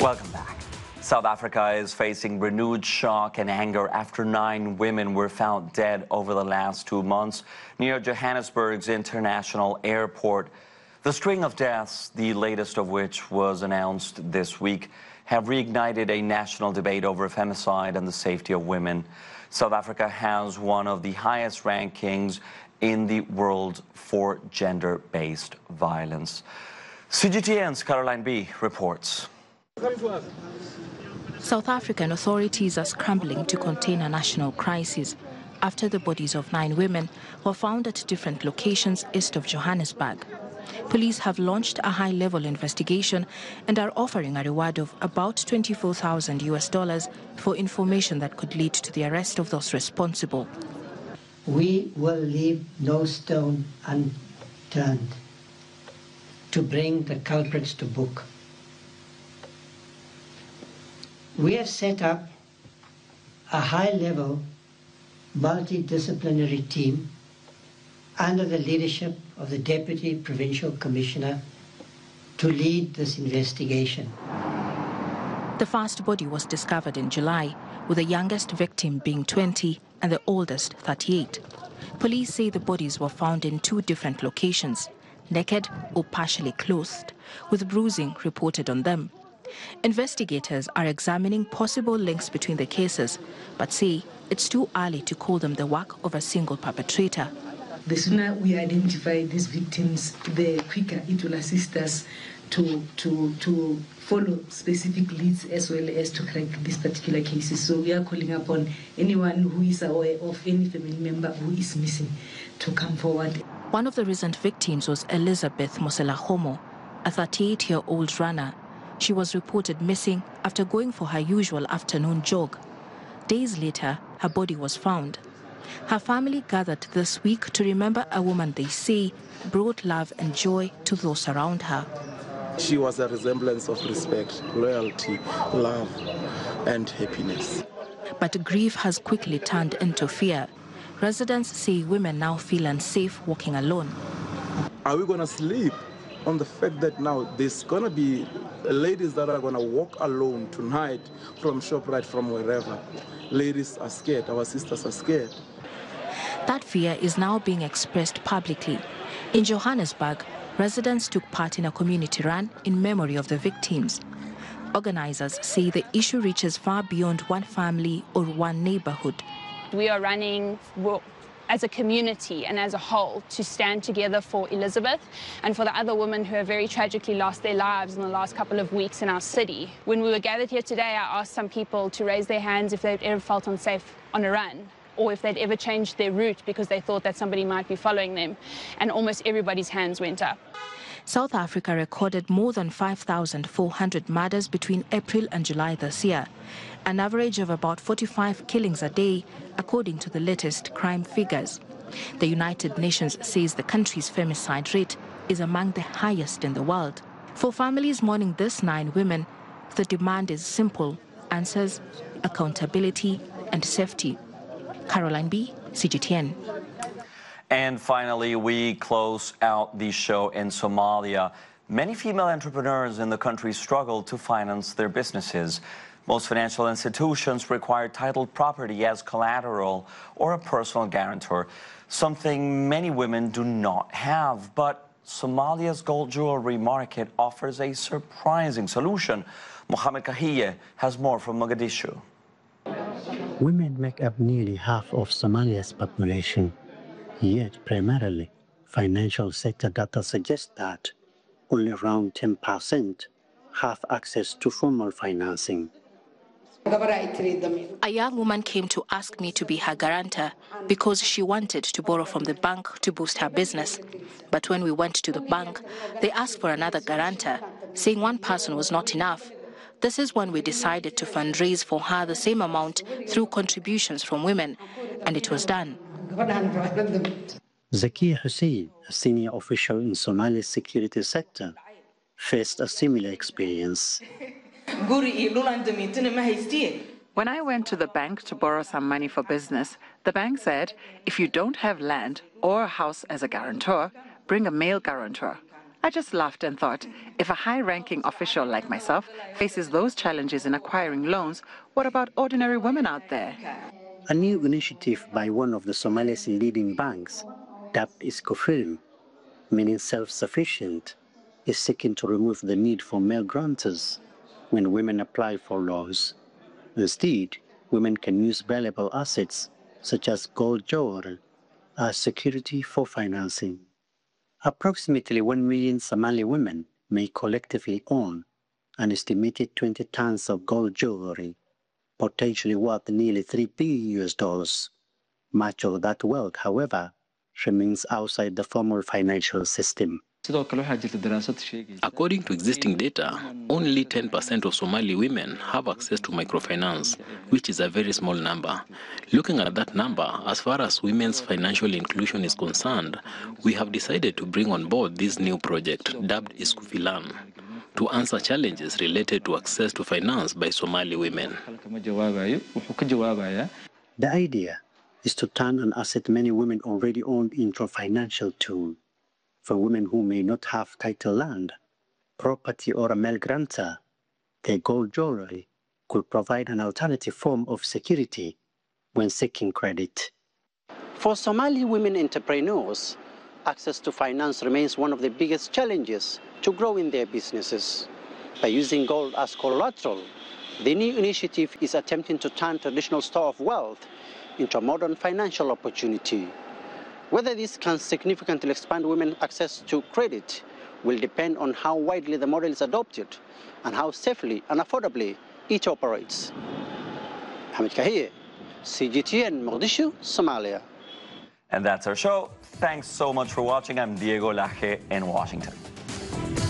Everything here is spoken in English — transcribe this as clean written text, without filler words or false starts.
Welcome back. South Africa is facing renewed shock and anger after 9 women were found dead over the last 2 months near Johannesburg's international airport. The string of deaths, the latest of which was announced this week, have reignited a national debate over femicide and the safety of women. South Africa has one of the highest rankings in the world for gender-based violence. CGTN's Caroline B. reports. South African authorities are scrambling to contain a national crisis after the bodies of 9 women were found at different locations east of Johannesburg. Police have launched a high-level investigation and are offering a reward of about $24,000 for information that could lead to the arrest of those responsible. We will leave no stone unturned to bring the culprits to book. We have set up a high-level, multidisciplinary team under the leadership of the Deputy Provincial Commissioner to lead this investigation. The first body was discovered in July, with the youngest victim being 20 and the oldest 38. Police say the bodies were found in 2 different locations, naked or partially clothed, with bruising reported on them. Investigators are examining possible links between the cases, but say it's too early to call them the work of a single perpetrator. The sooner we identify these victims, the quicker it will assist us to follow specific leads as well as to crack these particular cases. So we are calling upon anyone who is aware of any family member who is missing to come forward. One of the recent victims was Elizabeth Moselahomo, a 38-year-old runner. She was reported missing after going for her usual afternoon jog. Days later, her body was found. Her family gathered this week to remember a woman they say brought love and joy to those around her. She was a resemblance of respect, loyalty, love, and happiness. But grief has quickly turned into fear. Residents say women now feel unsafe walking alone. Are we going to sleep on the fact that now there's going to be ladies that are going to walk alone tonight from ShopRite, from wherever? Ladies are scared, our sisters are scared. That fear is now being expressed publicly. In Johannesburg, residents took part in a community run in memory of the victims. Organizers say the issue reaches far beyond one family or one neighborhood. We are running as a community and as a whole to stand together for Elizabeth and for the other women who have very tragically lost their lives in the last couple of weeks in our city. When we were gathered here today, I asked some people to raise their hands if they'd ever felt unsafe on a run, or if they'd ever changed their route because they thought that somebody might be following them, and almost everybody's hands went up. South Africa recorded more than 5,400 murders between April and July this year, an average of about 45 killings a day, according to the latest crime figures. The United Nations says the country's femicide rate is among the highest in the world. For families mourning these 9 women, the demand is simple: answers, accountability, and safety. Caroline B., CGTN. And finally, we close out the show in Somalia. Many female entrepreneurs in the country struggle to finance their businesses. Most financial institutions require titled property as collateral or a personal guarantor, something many women do not have. But Somalia's gold jewelry market offers a surprising solution. Mohammed Kahiye has more from Mogadishu. Women make up nearly half of Somalia's population. Yet, primarily, financial sector data suggests that only around 10% have access to formal financing. A young woman came to ask me to be her guarantor because she wanted to borrow from the bank to boost her business. But when we went to the bank, they asked for another guarantor, saying one person was not enough. This is when we decided to fundraise for her the same amount through contributions from women, and it was done. Zakia Hussein, a senior official in Somalia's security sector, faced a similar experience. When I went to the bank to borrow some money for business, the bank said, if you don't have land or a house as a guarantor, bring a male guarantor. I just laughed and thought, if a high-ranking official like myself faces those challenges in acquiring loans, what about ordinary women out there? A new initiative by one of the Somalia's leading banks, dubbed Iskofilm, meaning self-sufficient, is seeking to remove the need for male grantors when women apply for loans. Instead, women can use valuable assets, such as gold jewelry, as security for financing. Approximately 1 million Somali women may collectively own an estimated 20 tons of gold jewelry, potentially worth nearly $3 billion. Much of that wealth, however, remains outside the formal financial system. According to existing data, only 10% of Somali women have access to microfinance, which is a very small number. Looking at that number, as far as women's financial inclusion is concerned, we have decided to bring on board this new project, dubbed Iskufilan, to answer challenges related to access to finance by Somali women. The idea is to turn an asset many women already own into a financial tool. For women who may not have title land, property, or a male grantor, their gold jewelry could provide an alternative form of security when seeking credit. For Somali women entrepreneurs, access to finance remains one of the biggest challenges to grow in their businesses. By using gold as collateral, the new initiative is attempting to turn traditional store of wealth into a modern financial opportunity. Whether this can significantly expand women's access to credit will depend on how widely the model is adopted and how safely and affordably it operates. Hamid Kahir, CGTN, Mogadishu, Somalia. And that's our show. Thanks so much for watching. I'm Diego Laje in Washington.